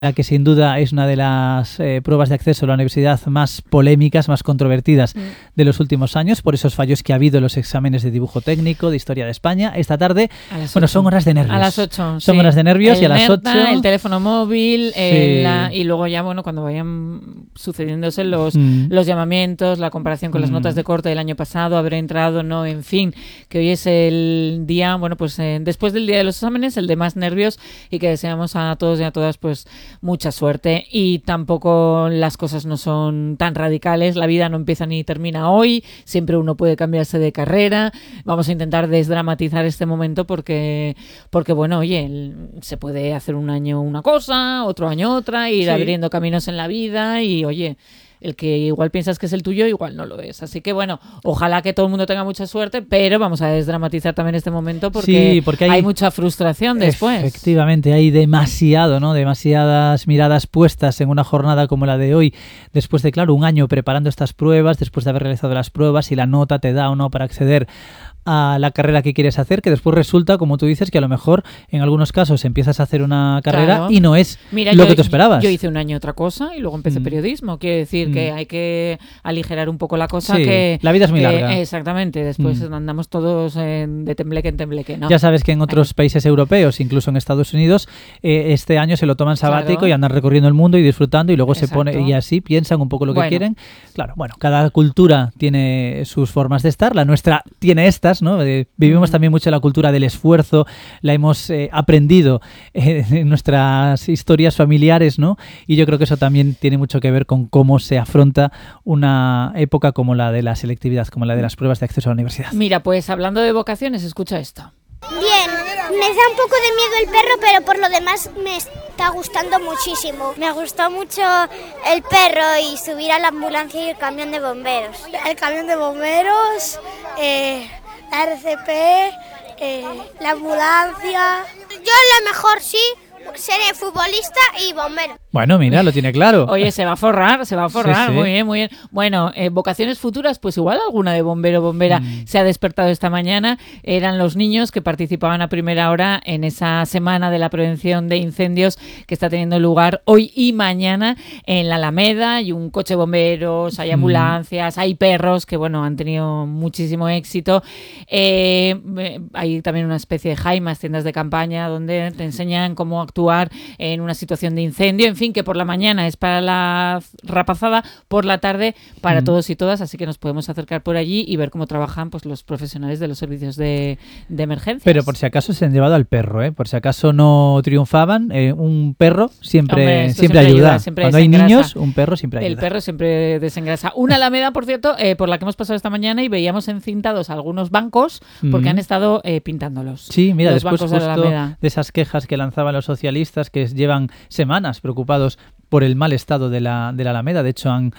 que sin duda es una de las pruebas de acceso a la universidad más polémicas, más controvertidas de los últimos años, por esos fallos que ha habido en los exámenes de dibujo técnico, de historia de España. Esta tarde, bueno, son horas de nervios. A las 8, Son horas de nervios y a las 8... El teléfono móvil, y luego ya, bueno, cuando vayan sucediéndose los llamamientos, la comparación con las notas de corte del año pasado, haber entrado, no, en fin, que hoy es el día, bueno, pues después del día de los exámenes, el de más nervios, y que deseamos a todos y a todas, pues, mucha suerte. Y tampoco las cosas no son tan radicales, la vida no empieza ni termina hoy, siempre uno puede cambiarse de carrera. Vamos a intentar desdramatizar este momento porque bueno, oye, se puede hacer un año una cosa, otro año otra, ir abriendo caminos en la vida y, oye, el que igual piensas que es el tuyo, igual no lo es. Así que, bueno, ojalá que todo el mundo tenga mucha suerte, pero vamos a desdramatizar también este momento porque hay mucha frustración después. Efectivamente, hay demasiadas miradas puestas en una jornada como la de hoy, después de, claro, un año preparando estas pruebas, después de haber realizado las pruebas y la nota te da o no para acceder a la carrera que quieres hacer, que después resulta, como tú dices, que a lo mejor en algunos casos empiezas a hacer una carrera y no es lo que tú esperabas. Yo hice un año otra cosa y luego empecé periodismo. Quiere decir que hay que aligerar un poco la cosa. Sí, la vida es muy larga. Exactamente, después andamos todos de tembleque en tembleque, ¿no? Ya sabes que en otros países europeos, incluso en Estados Unidos, este año se lo toman sabático y andan recorriendo el mundo y disfrutando y luego se pone y así piensan un poco lo que quieren. Claro, bueno, cada cultura tiene sus formas de estar, la nuestra tiene estas, ¿no? Vivimos también mucho la cultura del esfuerzo, la hemos aprendido en nuestras historias familiares, ¿no? Y yo creo que eso también tiene mucho que ver con cómo se afronta una época como la de la selectividad, como la de las pruebas de acceso a la universidad. Mira, pues hablando de vocaciones, escucha esto. Bien, me da un poco de miedo el perro, pero por lo demás me está gustando muchísimo. Me gustó mucho el perro y subir a la ambulancia y el camión de bomberos. El camión de bomberos, la RCP, la ambulancia. Yo a lo mejor sí seré futbolista y bombero. Bueno, mira, lo tiene claro. Oye, se va a forrar, Sí. muy bien, muy bien. Bueno, vocaciones futuras, pues igual alguna de bombero, bombera se ha despertado esta mañana. Eran los niños que participaban a primera hora en esa semana de la prevención de incendios que está teniendo lugar hoy y mañana en la Alameda. Hay un coche de bomberos, hay ambulancias, hay perros que, bueno, han tenido muchísimo éxito. Hay también una especie de jaimas, tiendas de campaña, donde te enseñan cómo actuar en una situación de incendio. En fin, que por la mañana es para la rapazada, por la tarde para todos y todas, así que nos podemos acercar por allí y ver cómo trabajan, pues, los profesionales de los servicios de emergencia. Pero por si acaso se han llevado al perro, por si acaso no triunfaban, un perro siempre ayuda. Cuando hay niños, un perro siempre ayuda. El perro siempre desengrasa. Una Alameda, por cierto, por la que hemos pasado esta mañana y veíamos encintados algunos bancos porque han estado pintándolos. Sí, mira, los después bancos justo de esas quejas que lanzaban los socialistas, que llevan semanas preocupados por el mal estado de la Alameda. De hecho, han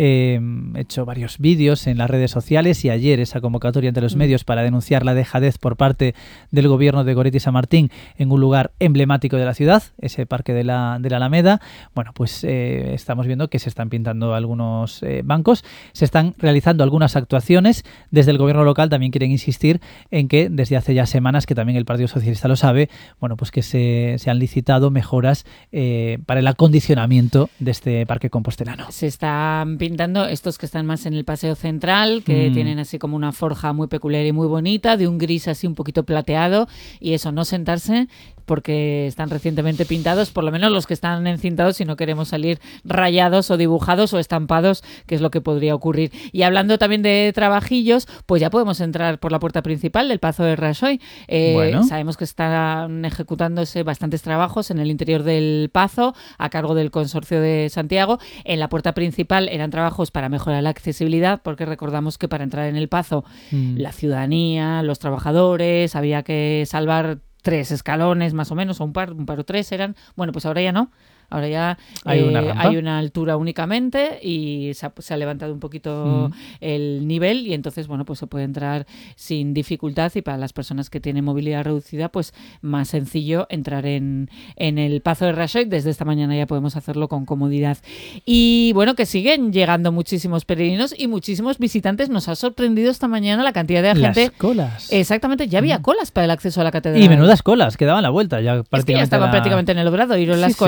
hecho varios vídeos en las redes sociales y ayer esa convocatoria entre los medios para denunciar la dejadez por parte del gobierno de Goretti San Martín en un lugar emblemático de la ciudad, ese parque de la Alameda. Bueno, pues estamos viendo que se están pintando algunos bancos, se están realizando algunas actuaciones. Desde el gobierno local también quieren insistir en que desde hace ya semanas, que también el Partido Socialista lo sabe, bueno, pues que se han licitado mejoras para el acondicionamiento de este parque compostelano. Se están pintando estos que están más en el paseo central, que tienen así como una forja muy peculiar y muy bonita, de un gris así un poquito plateado, y eso, no sentarse porque están recientemente pintados, por lo menos los que están encintados, si no queremos salir rayados o dibujados o estampados, que es lo que podría ocurrir. Y hablando también de trabajillos, pues ya podemos entrar por la puerta principal del Pazo de Rajoy. Sabemos que están ejecutándose bastantes trabajos en el interior del Pazo, a cargo del Consorcio de Santiago. En la puerta principal eran trabajos para mejorar la accesibilidad, porque recordamos que para entrar en el Pazo, la ciudadanía, los trabajadores, había que salvar 3 escalones más o menos, o un par o 3 eran. Bueno, pues ahora ya no. Ahora ya hay una altura únicamente y se ha levantado un poquito el nivel y entonces, bueno, pues se puede entrar sin dificultad, y para las personas que tienen movilidad reducida, pues más sencillo entrar en el Pazo de Rajoy. Desde esta mañana ya podemos hacerlo con comodidad. Y bueno, que siguen llegando muchísimos peregrinos y muchísimos visitantes. Nos ha sorprendido esta mañana la cantidad de gente. Las colas. Exactamente, ya había colas para el acceso a la catedral. Y menudas colas, que daban la vuelta ya prácticamente. Es que ya estaba prácticamente en el Obradoiro las colas para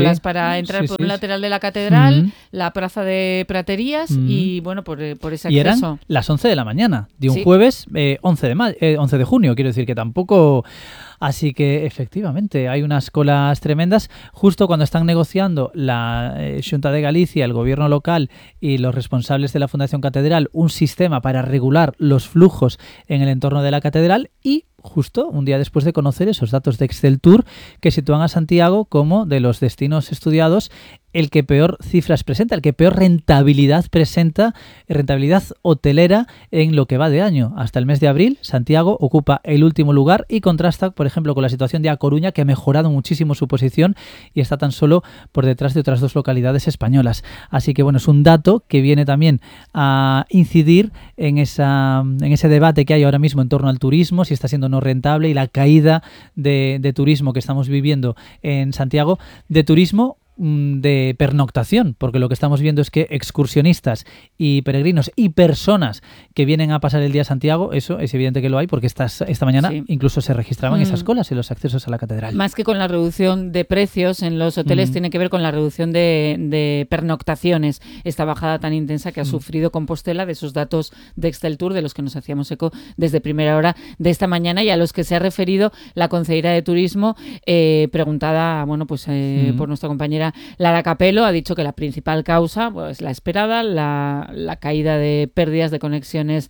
para entrar por un lateral de la catedral, la plaza de Praterías y bueno, por ese acceso. Y eran las 11 de la mañana de un jueves 11 de junio, quiero decir que tampoco... Así que, efectivamente, hay unas colas tremendas. Justo cuando están negociando la Xunta de Galicia, el gobierno local y los responsables de la Fundación Catedral un sistema para regular los flujos en el entorno de la catedral y justo un día después de conocer esos datos de Exceltur que sitúan a Santiago como de los destinos estudiados el que peor cifras presenta, el que peor rentabilidad presenta, rentabilidad hotelera en lo que va de año. Hasta el mes de abril, Santiago ocupa el último lugar y contrasta, por ejemplo, con la situación de A Coruña, que ha mejorado muchísimo su posición y está tan solo por detrás de otras dos localidades españolas. Así que, bueno, es un dato que viene también a incidir en ese debate que hay ahora mismo en torno al turismo, si está siendo no rentable y la caída de turismo que estamos viviendo en Santiago, de turismo de pernoctación, porque lo que estamos viendo es que excursionistas y peregrinos y personas que vienen a pasar el día a Santiago, eso es evidente que lo hay, porque esta mañana incluso se registraban esas colas en los accesos a la catedral. Más que con la reducción de precios en los hoteles, tiene que ver con la reducción de pernoctaciones, esta bajada tan intensa que ha sufrido Compostela, de esos datos de Exceltur, de los que nos hacíamos eco desde primera hora de esta mañana y a los que se ha referido la Concejalía de Turismo, preguntada por nuestra compañera Lara Capello. Ha dicho que la principal causa, pues la esperada, la caída de pérdidas de conexiones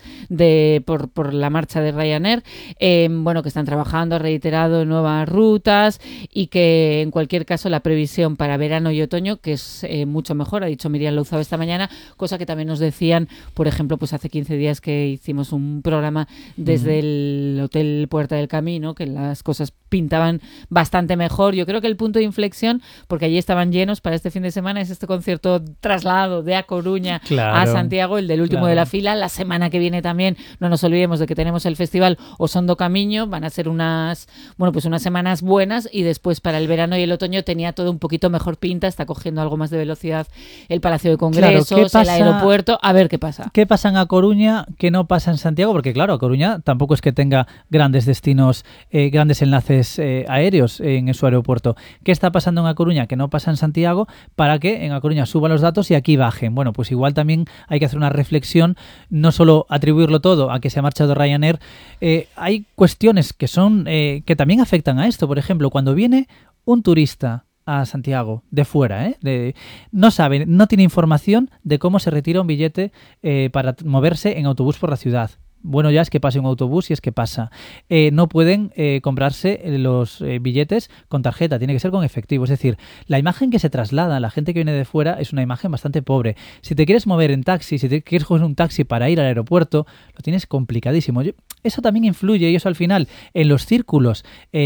por la marcha de Ryanair, que están trabajando, ha reiterado, nuevas rutas y que en cualquier caso la previsión para verano y otoño, que es mucho mejor, ha dicho Miriam Louzao esta mañana, cosa que también nos decían, por ejemplo, pues hace 15 días que hicimos un programa desde el Hotel Puerta del Camino, que las cosas pintaban bastante mejor. Yo creo que el punto de inflexión, porque allí estaban llenos para este fin de semana, es este concierto trasladado de A Coruña a Santiago, el del último de la fila. La semana que viene también, no nos olvidemos de que tenemos el festival Osondo Camiño, van a ser unas semanas buenas y después para el verano y el otoño tenía todo un poquito mejor pinta, está cogiendo algo más de velocidad el Palacio de Congresos, el aeropuerto, a ver qué pasa. ¿Qué pasa en A Coruña que no pasa en Santiago? Porque claro, A Coruña tampoco es que tenga grandes destinos, grandes enlaces aéreos en su aeropuerto. ¿Qué está pasando en A Coruña que no pasa en Santiago para que en A Coruña suban los datos y aquí bajen? Bueno, pues igual también hay que hacer una reflexión, no solo atribuirlo todo a que se ha marchado Ryanair. Hay cuestiones que son que también afectan a esto. Por ejemplo, cuando viene un turista a Santiago de fuera, no sabe, no tiene información de cómo se retira un billete para moverse en autobús por la ciudad. Bueno, ya es que pase un autobús y es que pasa. No pueden comprarse los billetes con tarjeta, tiene que ser con efectivo. Es decir, la imagen que se traslada a la gente que viene de fuera es una imagen bastante pobre. Si te quieres mover en taxi, si te quieres coger un taxi para ir al aeropuerto, lo tienes complicadísimo. Eso también influye y eso al final en los círculos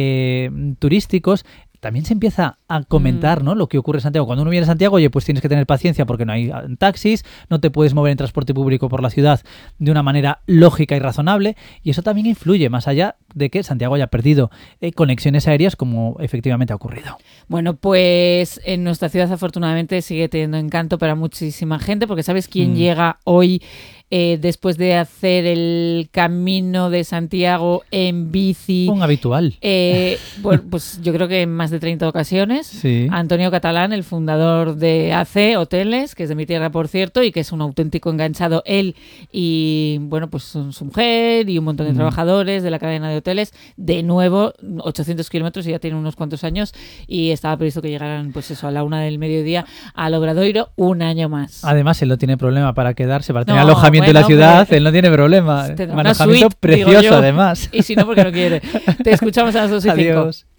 turísticos también se empieza a comentar, ¿no?, lo que ocurre en Santiago. Cuando uno viene a Santiago, oye, pues tienes que tener paciencia porque no hay taxis, no te puedes mover en transporte público por la ciudad de una manera lógica y razonable, y eso también influye, más allá de que Santiago haya perdido conexiones aéreas como efectivamente ha ocurrido. Bueno, pues en nuestra ciudad afortunadamente sigue teniendo encanto para muchísima gente, porque ¿sabes quién llega hoy después de hacer el Camino de Santiago en bici? Un habitual. Bueno, pues yo creo que en más de 30 ocasiones. Sí. Antonio Catalán, el fundador de AC Hoteles, que es de mi tierra, por cierto, y que es un auténtico enganchado, él y, bueno, pues su mujer y un montón de trabajadores de la cadena de hoteles. De nuevo, 800 kilómetros y ya tiene unos cuantos años, y estaba previsto que llegaran, pues eso, a la 1:00 del al Obradoiro un año más. Además, él no tiene problema para quedarse, para tener alojamiento en la ciudad, él no tiene problema. Un alojamiento precioso, además. Y si no, porque no quiere. Te escuchamos a las 2:05. Adiós.